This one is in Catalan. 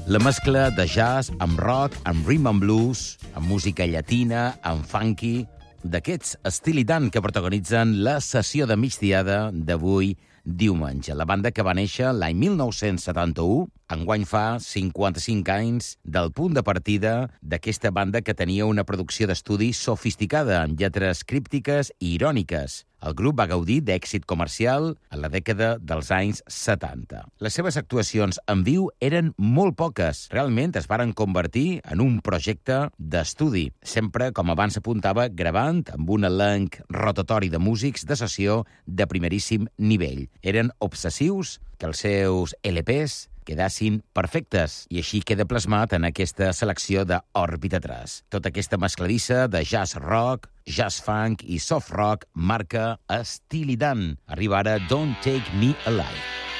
La mescla de jazz amb rock, amb rhythm and blues, amb música llatina, amb funky, d'aquests estil i tant que protagonitzen la sessió de migdiada d'avui diumenge. La banda que va néixer l'any 1971, enguany fa 55 anys del punt de partida d'aquesta banda que tenia una producció d'estudi sofisticada, amb lletres críptiques i iròniques. El grup va gaudir d'èxit comercial a la dècada dels anys 70. Les seves actuacions en viu eren molt poques. Realment es varen convertir en un projecte d'estudi, sempre, com abans apuntava, gravant amb un elenc rotatori de músics de sessió de primeríssim nivell. Eren obsessius que els seus LPs quedassin perfectes, i així queda plasmat en aquesta selecció d'Òrbita Traç. Tota aquesta mescladissa de jazz rock, jazz funk i soft rock marca estil i tant. Arriba ara Don't Take Me Alive.